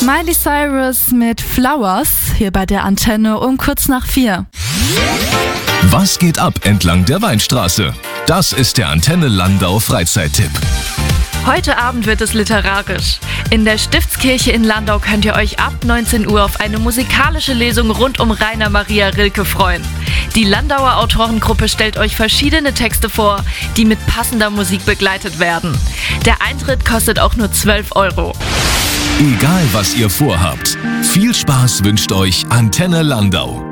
Miley Cyrus mit Flowers, hier bei der Antenne um kurz nach 4. Was geht ab entlang der Weinstraße? Das ist der Antenne Landau Freizeittipp. Heute Abend wird es literarisch. In der Stiftskirche in Landau könnt ihr euch ab 19 Uhr auf eine musikalische Lesung rund um Rainer Maria Rilke freuen. Die Landauer Autorengruppe stellt euch verschiedene Texte vor, die mit passender Musik begleitet werden. Der Eintritt kostet auch nur 12 €. Egal was ihr vorhabt, viel Spaß wünscht euch Antenne Landau.